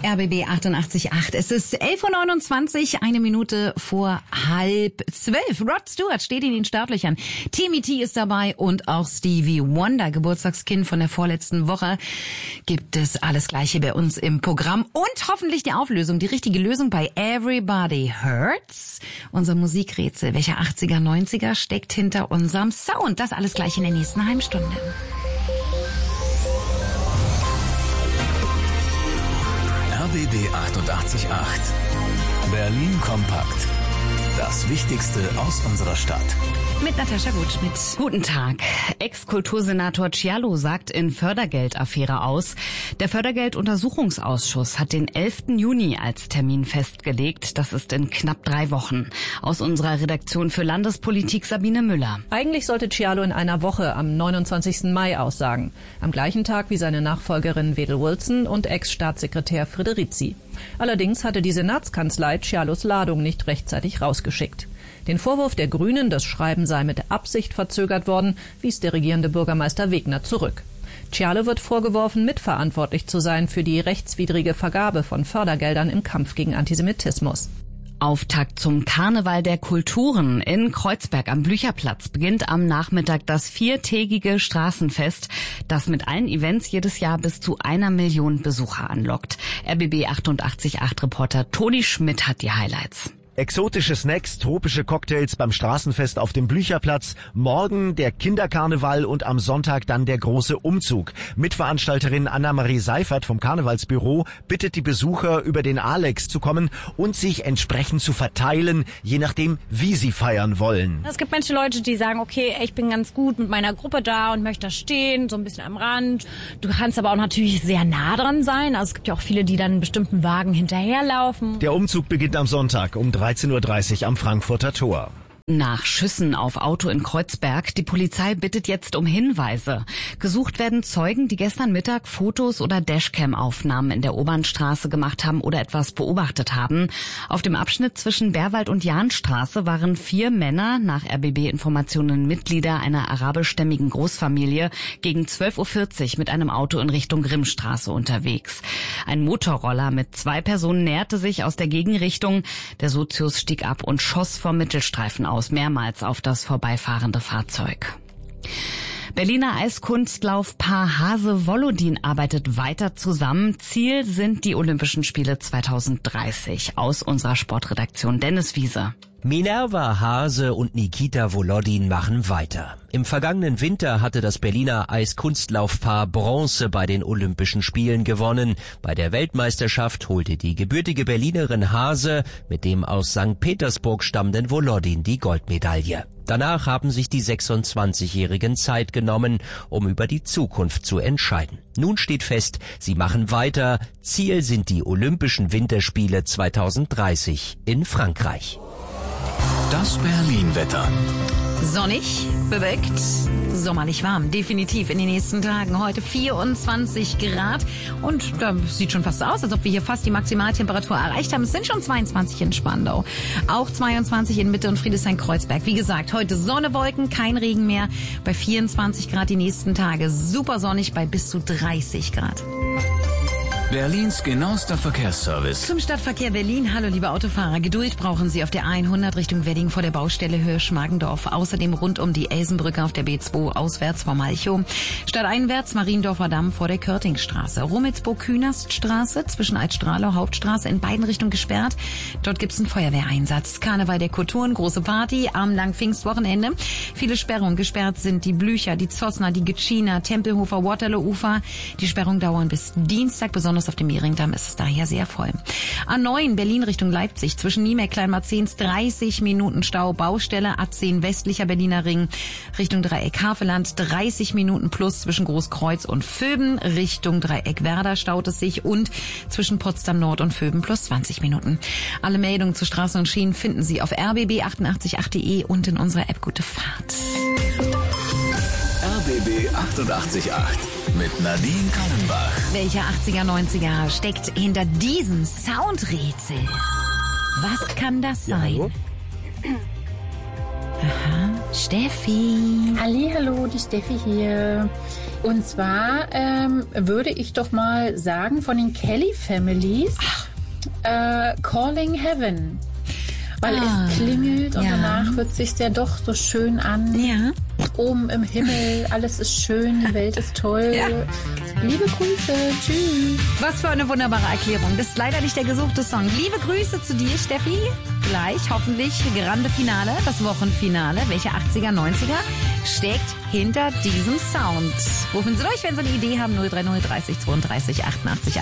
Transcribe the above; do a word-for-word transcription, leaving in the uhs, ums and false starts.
R B B achtundachtzig Komma acht. Es ist elf Uhr neunundzwanzig, eine Minute vor halb zwölf. Rod Stewart steht in den Startlöchern. Timmy T ist dabei und auch Stevie Wonder, Geburtstagskind von der vorletzten Woche. Gibt es alles Gleiche bei uns im Programm und hoffentlich die Auflösung, die richtige Lösung bei Everybody Hurts. Unser Musikrätsel. Welcher achtziger, neunziger steckt hinter unserem Sound? Das alles gleich in der nächsten halben Stunde. R B B achtundachtzig Komma acht. Berlin kompakt. Das Wichtigste aus unserer Stadt. Mit Natascha Gutschmidt. Guten Tag. Ex-Kultursenator Cialo sagt in Fördergeldaffäre aus. Der Fördergelduntersuchungsausschuss hat den elften Juni als Termin festgelegt. Das ist in knapp drei Wochen. Aus unserer Redaktion für Landespolitik Sabine Müller. Eigentlich sollte Cialo in einer Woche am neunundzwanzigsten Mai aussagen. Am gleichen Tag wie seine Nachfolgerin Wedel Wilson und Ex-Staatssekretär Frederici. Allerdings hatte die Senatskanzlei Cialos Ladung nicht rechtzeitig rausgeschickt. Den Vorwurf der Grünen, das Schreiben sei mit Absicht verzögert worden, wies der regierende Bürgermeister Wegner zurück. Cialo wird vorgeworfen, mitverantwortlich zu sein für die rechtswidrige Vergabe von Fördergeldern im Kampf gegen Antisemitismus. Auftakt zum Karneval der Kulturen. In Kreuzberg am Blücherplatz beginnt am Nachmittag das viertägige Straßenfest, das mit allen Events jedes Jahr bis zu einer Million Besucher anlockt. R B B achtundachtzig Komma acht Reporter Toni Schmidt hat die Highlights. Exotische Snacks, tropische Cocktails beim Straßenfest auf dem Blücherplatz, morgen der Kinderkarneval und am Sonntag dann der große Umzug. Mitveranstalterin Anna-Marie Seifert vom Karnevalsbüro bittet die Besucher, über den Alex zu kommen und sich entsprechend zu verteilen, je nachdem, wie sie feiern wollen. Es gibt manche Leute, die sagen, okay, ich bin ganz gut mit meiner Gruppe da und möchte da stehen, so ein bisschen am Rand. Du kannst aber auch natürlich sehr nah dran sein. Also es gibt ja auch viele, die dann einen bestimmten Wagen hinterherlaufen. Der Umzug beginnt am Sonntag um dreizehn Uhr dreißig am Frankfurter Tor. Nach Schüssen auf Auto in Kreuzberg. Die Polizei bittet jetzt um Hinweise. Gesucht werden Zeugen, die gestern Mittag Fotos oder Dashcam-Aufnahmen in der Obernstraße gemacht haben oder etwas beobachtet haben. Auf dem Abschnitt zwischen Bärwald und Jahnstraße waren vier Männer, nach R B B-Informationen Mitglieder einer arabischstämmigen Großfamilie, gegen zwölf Uhr vierzig mit einem Auto in Richtung Grimmstraße unterwegs. Ein Motorroller mit zwei Personen näherte sich aus der Gegenrichtung. Der Sozius stieg ab und schoss vom Mittelstreifen aus, mehrmals auf das vorbeifahrende Fahrzeug. Berliner Eiskunstlaufpaar Hase-Volodin arbeitet weiter zusammen. Ziel sind die Olympischen Spiele zweitausenddreißig. Aus unserer Sportredaktion Dennis Wiese. Minerva Hase und Nikita Volodin machen weiter. Im vergangenen Winter hatte das Berliner Eiskunstlaufpaar Bronze bei den Olympischen Spielen gewonnen. Bei der Weltmeisterschaft holte die gebürtige Berlinerin Hase mit dem aus Sankt Petersburg stammenden Volodin die Goldmedaille. Danach haben sich die sechsundzwanzigjährigen Zeit genommen, um über die Zukunft zu entscheiden. Nun steht fest, sie machen weiter. Ziel sind die Olympischen Winterspiele zweitausenddreißig in Frankreich. Das Berlin-Wetter. Sonnig, bewölkt, sommerlich warm. Definitiv in den nächsten Tagen. Heute vierundzwanzig Grad. Und da sieht schon fast so aus, als ob wir hier fast die Maximaltemperatur erreicht haben. Es sind schon zweiundzwanzig in Spandau. Auch zweiundzwanzig in Mitte und Friedrichshain-Kreuzberg. Wie gesagt, heute Sonne, Wolken, kein Regen mehr. Bei vierundzwanzig Grad die nächsten Tage. Super sonnig bei bis zu dreißig Grad. Berlins genauester Verkehrsservice. Zum Stadtverkehr Berlin. Hallo, liebe Autofahrer. Geduld brauchen Sie auf der A hundert Richtung Wedding vor der Baustelle Hirsch-Magendorf. Außerdem rund um die Elsenbrücke auf der B zwei auswärts vor Malchow. Stadteinwärts Mariendorfer Damm vor der Körtingstraße. Rummelsburg-Künaststraße zwischen Altstrahlau Hauptstraße in beiden Richtungen gesperrt. Dort gibt's einen Feuerwehreinsatz. Karneval der Kulturen, große Party am langen Pfingstwochenende. Viele Sperrungen. Gesperrt sind die Blücher, die Zossner, die Gitschiner, Tempelhofer, Waterloo-Ufer. Die Sperrungen dauern bis Dienstag, besonders auf dem Mehringdamm ist es daher sehr voll. A neun Berlin Richtung Leipzig zwischen Niemeck, Kleinmarzens dreißig Minuten Stau. Baustelle A zehn westlicher Berliner Ring Richtung Dreieck Havelland dreißig Minuten plus zwischen Großkreuz und Vöben. Richtung Dreieck Werder staut es sich und zwischen Potsdam Nord und Vöben plus zwanzig Minuten. Alle Meldungen zu Straßen und Schienen finden Sie auf r b b achtundachtzig Komma acht punkt de und in unserer App Gute Fahrt. R B B achtundachtzig Komma acht mit Nadine Kallenbach. Welcher achtziger, neunziger steckt hinter diesem Soundrätsel? Was kann das sein? Ja, Aha, Steffi. Hallihallo, die Steffi hier. Und zwar ähm, würde ich doch mal sagen, von den Kelly Families, äh, Calling Heaven. Weil ah, es klingelt und ja. danach hört es sich ja doch so schön an. Ja. Oben im Himmel, alles ist schön, die Welt ist toll. Ja. Liebe Grüße, tschüss. Was für eine wunderbare Erklärung. Das ist leider nicht der gesuchte Song. Liebe Grüße zu dir, Steffi. Gleich hoffentlich Grande Finale, das Wochenfinale. Welche achtziger, neunziger steckt hinter diesem Sound? Rufen Sie durch, wenn Sie eine Idee haben. null drei null dreißig zweiunddreißig achtundachtzig